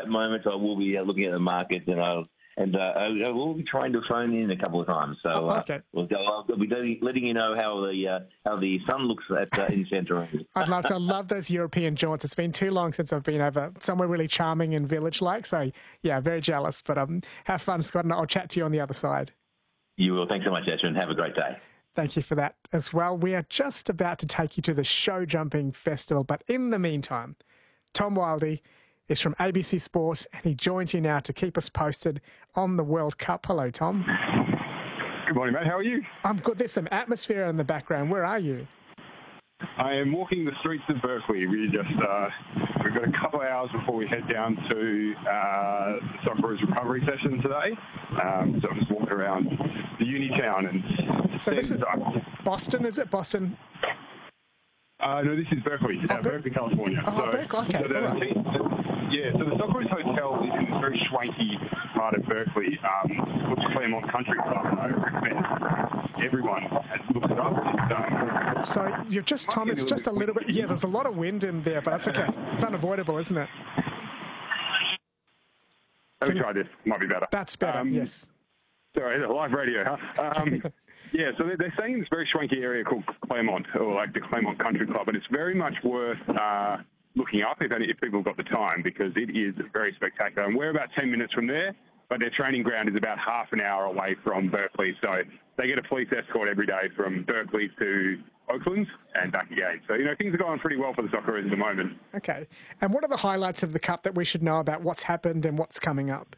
right moment, I will be looking at the market, I will be trying to phone in a couple of times. So okay. I'll be letting you know how the sun looks in Santorini. I'd love those European jaunts. It's been too long since I've been over somewhere really charming and village-like. So, yeah, very jealous. But have fun, Scott, and I'll chat to you on the other side. You will. Thanks so much, Ashwin. Have a great day. Thank you for that as well. We are just about to take you to the Show Jumping Festival. But in the meantime, Tom Wildey is from ABC Sport, and he joins you now to keep us posted on the World Cup. Hello, Tom. Good morning, mate. How are you? I'm good. There's some atmosphere in the background. Where are you? I am walking the streets of Berkeley. We've got a couple of hours before we head down to the Socceroos recovery session today. So I'm just walking around the uni town. And so this is Boston, is it? Boston? No, this is Berkeley, Berkeley, California. Berkeley, okay. So the Socceroos Hotel is in this very swanky part of Berkeley, called Claremont Country Club, and I recommend everyone looks it up. So you're just, Tom, it's just a little bit, there's a lot of wind in there, but that's okay. It's unavoidable, isn't it? Let me try this. Might be better. That's better, yes. Sorry, live radio, huh? Yeah, so they're saying this very swanky area called Claremont, or like the Claremont Country Club, and it's very much worth looking up if people have got the time, because it is very spectacular. And we're about 10 minutes from there, but their training ground is about half an hour away from Berkeley. So they get a police escort every day from Berkeley to Oakland and back again. So, things are going pretty well for the Socceroos at the moment. Okay. And what are the highlights of the Cup that we should know about what's happened and what's coming up?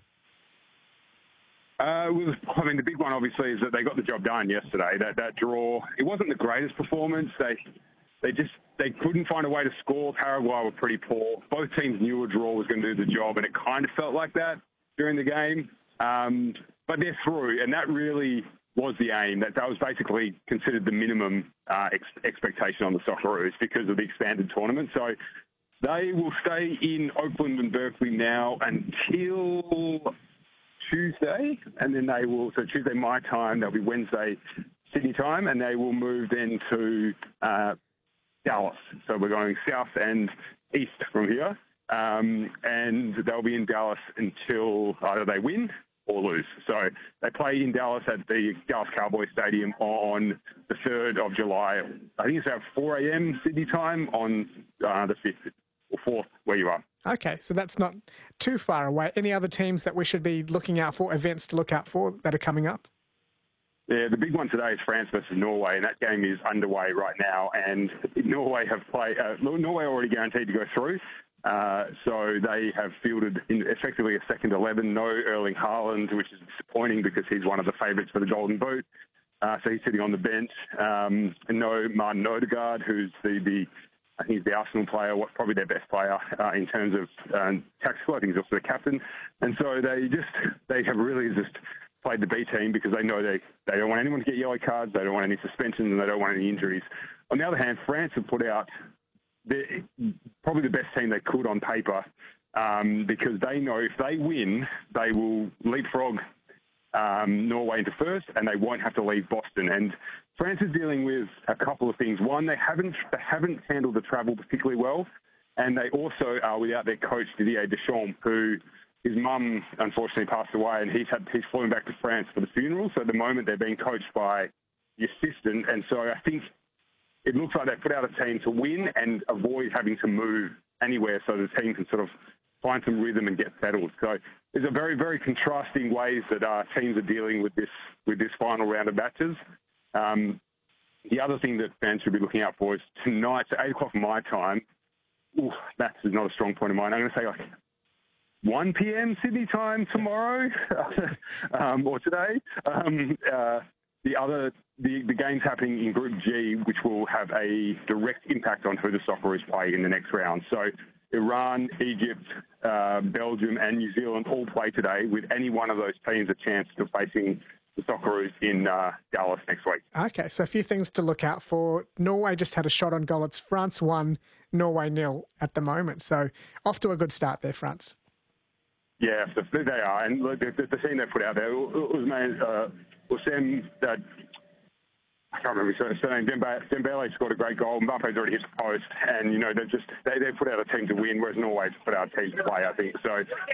The big one, obviously, is that they got the job done yesterday. That draw, it wasn't the greatest performance. They couldn't find a way to score. Paraguay were pretty poor. Both teams knew a draw was going to do the job, and it kind of felt like that during the game. But they're through, and that really was the aim. That was basically considered the minimum expectation on the Socceroos because of the expanded tournament. So they will stay in Oakland and Berkeley now until Tuesday, and then so Tuesday my time, that'll be Wednesday Sydney time, and they will move then to Dallas. So we're going south and east from here, and they'll be in Dallas until either they win or lose. So they play in Dallas at the Dallas Cowboys Stadium on the 3rd of July. I think it's about 4 a.m. Sydney time on the 5th or 4th, where you are. Okay, so that's not too far away. Any other teams that we should be looking out for, events to look out for that are coming up? Yeah, the big one today is France versus Norway, and that game is underway right now. And Norway have Norway already guaranteed to go through. So they have fielded effectively a second 11. No Erling Haaland, which is disappointing because he's one of the favourites for the Golden Boot. So he's sitting on the bench. And no Martin Odegaard, who's I think he's the Arsenal player, probably their best player in terms of tactical. I think he's also the captain. And so they have really just played the B team because they know they don't want anyone to get yellow cards, they don't want any suspensions, and they don't want any injuries. On the other hand, France have put out probably the best team they could on paper because they know if they win, they will leapfrog Norway into first, and they won't have to leave Boston. And France is dealing with a couple of things. One, they haven't handled the travel particularly well, and they also are without their coach Didier Deschamps, who his mum unfortunately passed away, and he's flown back to France for the funeral. So at the moment they're being coached by the assistant, and so I think it looks like they put out a team to win and avoid having to move anywhere, so the team can sort of find some rhythm and get settled. So there's a very, very contrasting ways that teams are dealing with this final round of matches. The other thing that fans should be looking out for is tonight, at 8 o'clock my time. Maths is not a strong point of mine. I'm going to say 1 p.m. Sydney time tomorrow or today. The game's happening in Group G, which will have a direct impact on who the Socceroos play in the next round. So Iran, Egypt, Belgium and New Zealand all play today, with any one of those teams a chance of facing the Socceroos in Dallas next week. Okay, so a few things to look out for. Norway just had a shot on goal. It's France 1, Norway 0 at the moment. So off to a good start there, France. Yeah, so they are. And the team they put out there was Sam, I can't remember his surname. Dembele scored a great goal. Mbappe's already hit the post, and they put out a team to win, whereas Norway's put out a team to play, I think. So